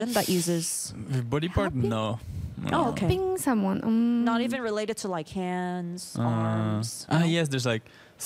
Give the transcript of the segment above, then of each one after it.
that uses With body part, no. Oh, okay. Helping someone. not even related to like hands, arms. no? Yes, there's like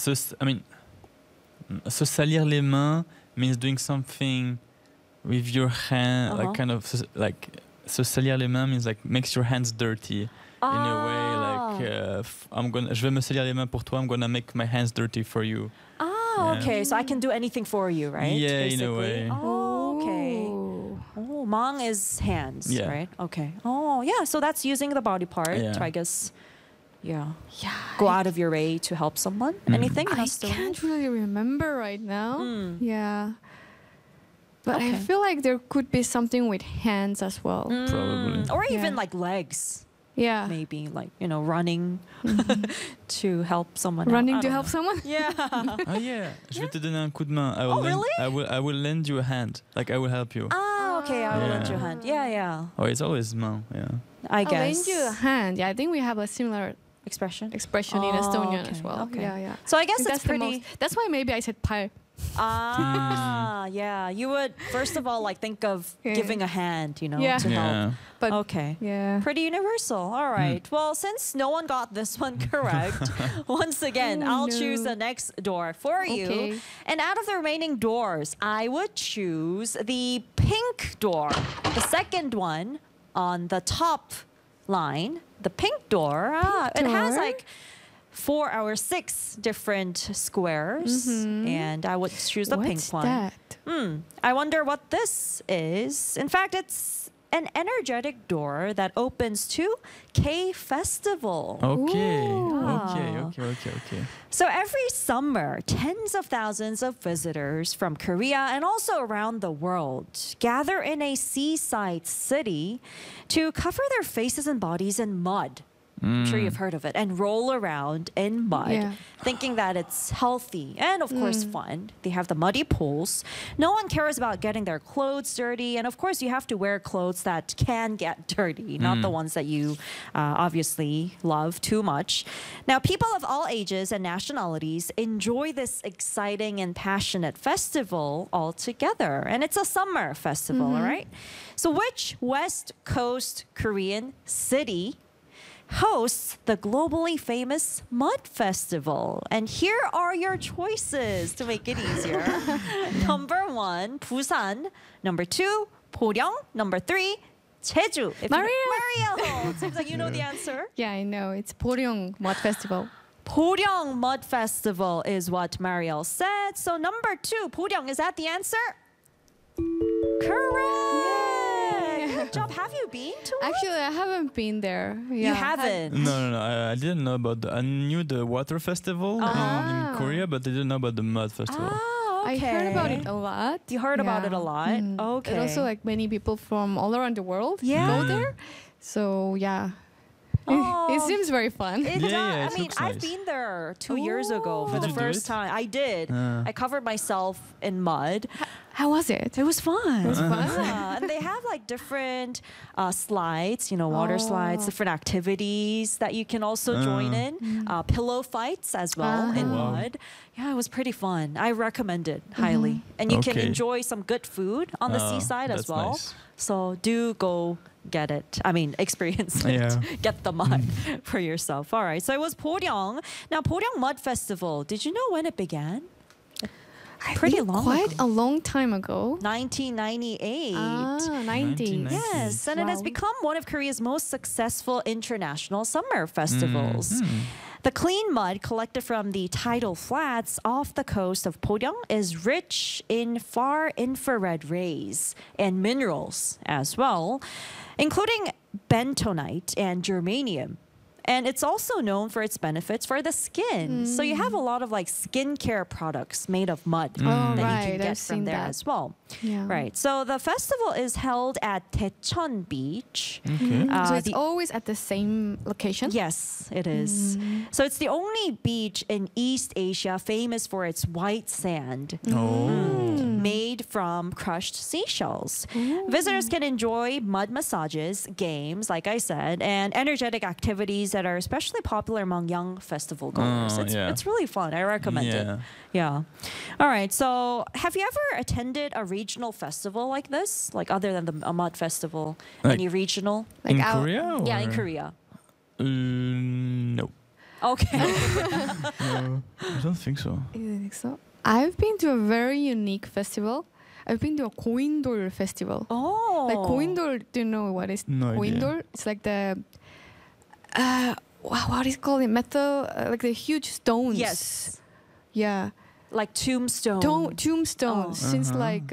se salir les mains means doing something with your hand, like kind of like se salir les mains means like makes your hands dirty in a way like je vais me salir les mains pour toi, I'm gonna make my hands dirty for you. Okay, so I can do anything for you, right? Yeah, basically. in a way. Oh, okay. Oh, mang is hands, right? Okay. Oh, yeah. So that's using the body part to, I guess, go out of your way to help someone. Anything? I can't really remember right now. Yeah. But I feel like there could be something with hands as well. Probably. Or even like legs. Yeah. Maybe like, running to help someone Running out. to help someone? Yeah. Oh yeah. Je vais te donner un coup de main. I will lend you a hand. Like I will help you. Okay, I will lend you a hand. Yeah. Oh, it's always main. Yeah. I guess. I'll lend you a hand. Yeah, I think we have a similar expression in Estonian as well. Okay. Yeah. So I guess that's pretty. That's why maybe I said pai. Yeah. You would first of all like think of giving a hand, to help. But okay. Yeah. Pretty universal. All right. Well, since no one got this one correct, once again, I'll choose the next door for you. And out of the remaining doors, I would choose the pink door. The second one on the top line, the pink door. It has like 4 or 6 different squares, and I would choose the pink one. What's that? I wonder what this is. In fact, it's an energetic door that opens to K Festival. Okay. So every summer, tens of thousands of visitors from Korea and also around the world gather in a seaside city to cover their faces and bodies in mud. I'm sure you've heard of it, and roll around in mud, thinking that it's healthy and, of course, fun. They have the muddy pools. No one cares about getting their clothes dirty, and of course, you have to wear clothes that can get dirty, not the ones that you obviously love too much. Now, people of all ages and nationalities enjoy this exciting and passionate festival all together, and it's a summer festival, all right? So which West Coast Korean city hosts the globally famous Mud Festival? And here are your choices to make it easier. Number 1, Busan. Number 2, Poryong. Number 3, Jeju. Mario! It seems like you know the answer. Yeah, I know. It's Poryong Mud Festival. Poryong Mud Festival is what Mariel said. So number 2, Poryong, is that the answer? Correct! Good job. Have you been to it? Actually, I haven't been there. You haven't? No. I didn't know about I knew the water festival in Korea, but I didn't know about the mud festival. Okay. I heard about it a lot. You heard about it a lot? Okay. And also, like, many people from all around the world go there. So, yeah. It seems very fun. It does. I mean, I've been there 2 years ago for the first time. I did. I covered myself in mud. How was it? It was fun. It was fun. Yeah. And they have like different slides, water slides, different activities that you can also join in. Pillow fights as well in mud. Yeah, it was pretty fun. I recommend it highly. And you can enjoy some good food on the seaside as well. Nice. So do go get it. I mean, experience it. Get the mud for yourself. All right. So it was Poryong. Now, Poryong Mud Festival, did you know when it began? Pretty long quite ago. a long time ago. 1998. 90s. Yes, and it has become one of Korea's most successful international summer festivals. The clean mud collected from the tidal flats off the coast of Poryong is rich in far infrared rays and minerals as well, including bentonite and germanium. And it's also known for its benefits for the skin. So you have a lot of like skincare products made of mud that you can get from there as well. Yeah. Right. So the festival is held at Daecheon Beach. So it's always at the same location? Yes, it is. So it's the only beach in East Asia famous for its white sand. Made from crushed seashells. Visitors can enjoy mud massages, games, like I said, and energetic activities that are especially popular among young festival goers. It's really fun. I recommend it. Yeah. All right. So have you ever attended a regional festival like this? Like other than the Mud Festival? Like any regional? In Korea? Yeah, in Korea. No. Okay. No, I don't think so. You think so? I've been to a very unique festival. I've been to a Goindol festival. Oh. Like Goindol, do you know what is Goindol? It's like the what is it called? Metal, like the huge stones. Yes. Yeah. Like tombstone. Tombstones since like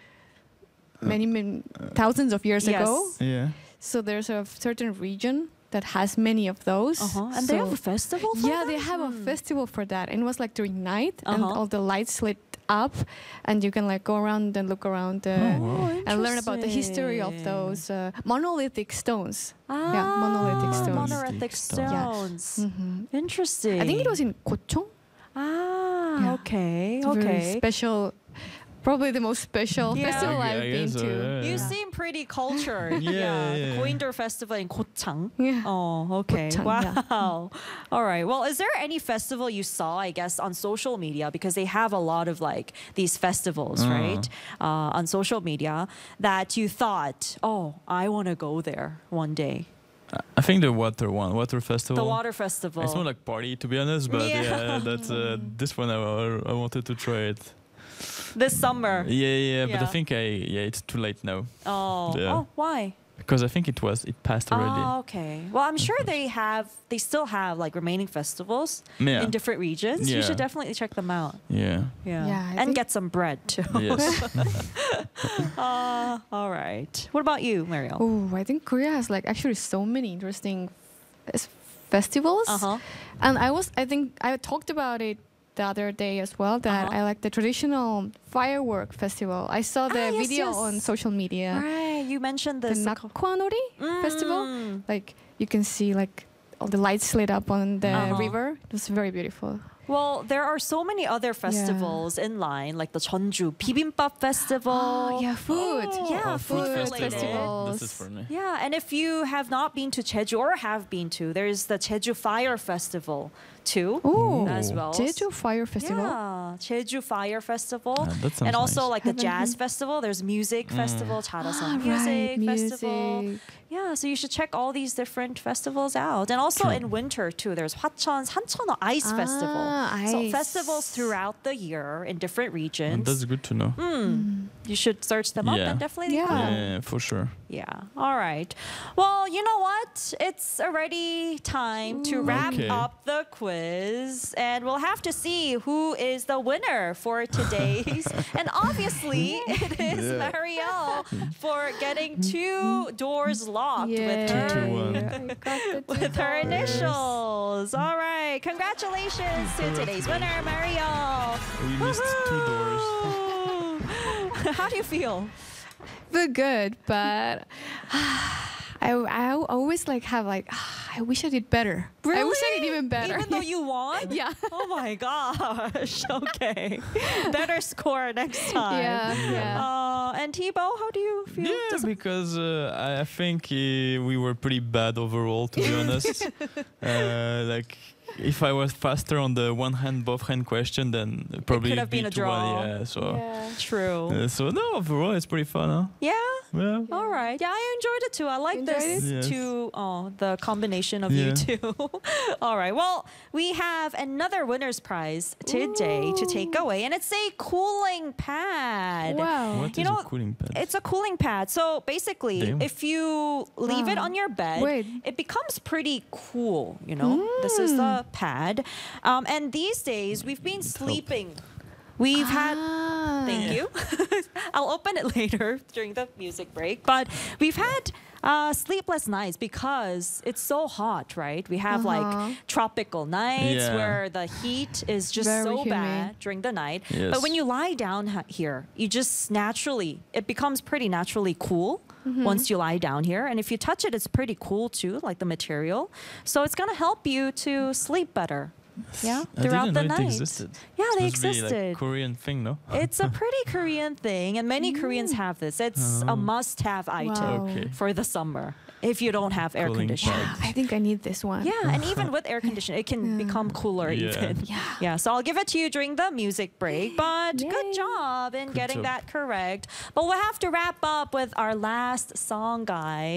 many thousands of years ago. Yeah. So there's a certain region that has many of those. And they have a festival for that? they have a festival for that. And it was like during night and all the lights lit up and you can like go around and look around and learn about the history of those monolithic stones. Monolithic stones. Monolithic stones. Interesting. I think it was in Gocheong. Okay. Very special. Probably the most special festival I've been to. You seem pretty cultured. The Goindol Festival in Gocheong. Yeah. Oh, okay. Gocheong, Wow. All right. Well, is there any festival you saw, I guess, on social media? Because they have a lot of like these festivals, right? On social media that you thought, oh, I want to go there one day. I think the water festival. The water festival. It's more like party, to be honest, but that's this one I wanted to try it. This summer. Yeah, but I think it's too late now. Oh, why? Because I think it passed already. Oh, okay. Well, I'm sure they still have like remaining festivals in different regions. You should definitely check them out. Yeah. And get some bread too. Yes. All right. What about you, Mariel? Oh, I think Korea has like actually so many interesting festivals. And I think I talked about it the other day as well that I like the traditional firework festival. I saw the video on social media. Right, you mentioned this. The Nakwanori festival. Like you can see like all the lights lit up on the river. It was very beautiful. Well, there are so many other festivals in line, like the Jeonju Bibimbap Festival. Food. Food festivals. This is for me. Yeah, and if you have not been to Jeju or have been to, there's the Jeju Fire Festival too, as well. Jeju Fire Festival. Yeah, Jeju Fire Festival, and also nice. like the Jazz Festival. There's Music Festival, Charasan Music Festival. Yeah, so you should check all these different festivals out, and also in winter too. There's Hwacheon Sancheoneo Ice Festival. So festivals throughout the year in different regions. That's good to know. You should search them up and definitely Yeah, for sure. Yeah. All right. Well, you know what? It's already time to wrap up the quiz. And we'll have to see who is the winner for today's. And obviously, it is Mariel for getting 2 doors locked with her initials. All right. Congratulations to today's winner, Mariel. We missed 2 doors. How do you feel? Feel good, but I always like have like I wish I did better. Really? I wish I did even better. Even though you won? Yeah. Oh my gosh. Okay. Better score next time. Yeah. And Thibaut, how do you feel? Yeah, because I think we were pretty bad overall, to be honest. Like, if I was faster on the one hand, both hand question, then probably it could have been a draw. Yeah, so true. So no, overall it's pretty fun, huh? Yeah. Yeah. All right. Yeah, I enjoyed it too. I like this too. Oh, the combination of you two. All right. Well, we have another winner's prize today to take away, and it's a cooling pad. Wow. What is a cooling pad? It's a cooling pad. So basically, if you leave it on your bed, it becomes pretty cool. You know, this is the pad. And these days, we've been sleeping. We've had, thank you. I'll open it later during the music break. But we've had sleepless nights because it's so hot, right? We have like tropical nights where the heat is just so bad during the night. Yes. But when you lie down here, you just naturally, it becomes pretty naturally cool. Once you lie down here. And if you touch it, it's pretty cool too, like the material. So it's going to help you to sleep better. Yeah, I throughout didn't the know night. it existed. Yeah, they It must be, existed. like, Korean thing, no? It's a pretty Korean thing, and many Koreans have this. It's a must-have item Wow. Okay. for the summer if you don't have air Cooling conditioning. pad. I think I need this one. Yeah, and even with air conditioning, it can become cooler Yeah. even. Yeah. Yeah, so I'll give it to you during the music break, but good Yay. job in Good getting job. that correct. But we'll have to wrap up with our last song, guys.